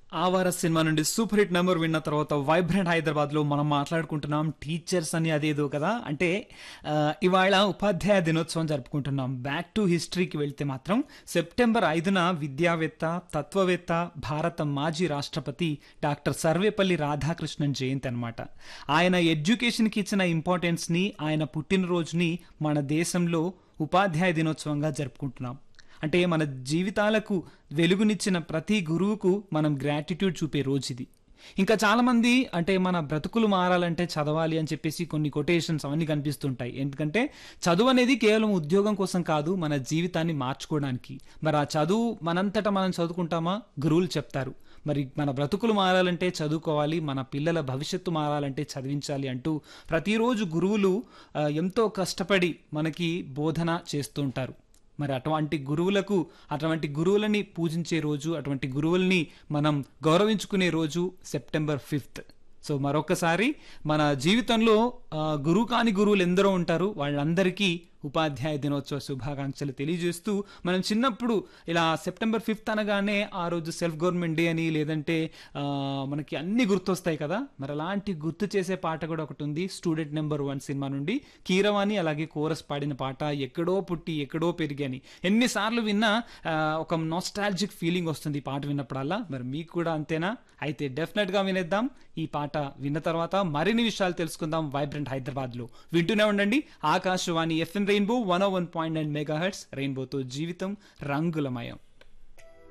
ఆవార సినిమా నుండి super hit number విన్న తర్వాత వైబ్రెంట్ హైదరాబాద్ లో మనం మాట్లాడుకుంటున్నాం టీచర్స్ అని అదేదో కదా అంటే ఇవాళ ఉపాధ్యాయ దినోత్సవం జరుపుకుంటున్నాం. బ్యాక్ టు హిస్టరీకి వెళ్తే మాత్రం సెప్టెంబర్ 5న విద్యావేత్త తత్వవేత్త భారత మాజీ రాష్ట్రపతి డాక్టర్ సర్వేపల్లి రాధాకృష్ణన్ జయంతి అనమాట. ఆయన ఎడ్యుకేషన్కి ఇచ్చిన ఇంపార్టెన్స్ని ఆయన పుట్టినరోజుని మన దేశంలో ఉపాధ్యాయ దినోత్సవంగా జరుపుకుంటున్నాం. అంటే మన జీవితాలకు వెలుగునిచ్చిన ప్రతి గురువుకు మనం గ్రాటిట్యూడ్ చూపే రోజు ఇది. ఇంకా చాలామంది అంటే మన బ్రతుకులు మారాలంటే చదవాలి అని చెప్పేసి కొన్ని కొటేషన్స్ అవన్నీ కనిపిస్తుంటాయి. ఎందుకంటే చదువు అనేది కేవలం ఉద్యోగం కోసం కాదు, మన జీవితాన్ని మార్చుకోవడానికి. మరి ఆ చదువు మనంతటా మనం చదువుకుంటామా? గురువులు చెప్తారు. మరి మన బ్రతుకులు మారాలంటే చదువుకోవాలి, మన పిల్లల భవిష్యత్తు మారాలంటే చదివించాలి అంటూ ప్రతిరోజు గురువులు ఎంతో కష్టపడి మనకి బోధన చేస్తూ ఉంటారు. మరి అటువంటి గురువులని పూజించే రోజు, అటువంటి గురువుల్ని మనం గౌరవించుకునే రోజు సెప్టెంబర్ 5th. సో మరొకసారి మన జీవితంలో గురువు కాని గురువులు ఎందరో ఉంటారు, వాళ్ళందరికీ ఉపాధ్యాయ దినోత్సవ శుభాకాంక్షలు తెలియజేస్తూ మనం చిన్నప్పుడు ఇలా సెప్టెంబర్ 5th అనగానే ఆ రోజు సెల్ఫ్ గవర్నమెంట్ డే అని లేదంటే మనకి అన్ని గుర్తొస్తాయి కదా. మరి అలాంటి గుర్తు చేసే పాట కూడా ఒకటి ఉంది స్టూడెంట్ నెంబర్ 1 సినిమా నుండి. కీరవాణి అలాగే కోరస్ పాడిన పాట ఎక్కడో పుట్టి ఎక్కడో పెరిగి అని ఎన్నిసార్లు విన్నా ఒక నాస్టాల్జిక్ ఫీలింగ్ వస్తుంది ఈ పాట విన్నప్పుడల్లా. మరి మీకు కూడా అంతేనా? అయితే డెఫినెట్గా వినేద్దాం. ఈ పాట విన్న తర్వాత మరిన్ని విషయాలు తెలుసుకుందాం వైబ్రెంట్ హైదరాబాద్లో. వింటూనే ఉండండి ఆకాశవాణి FM రెయిన్బో 101.9 మెగాహెర్ట్జ్. రెయిన్బోతో జీవితం రంగులమయం.